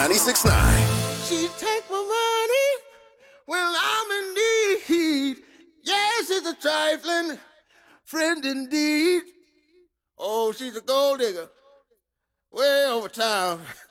96.9. She take my money when I'm in need. Yes, it's a trifling friend indeed. Oh, she's a gold digger way over town.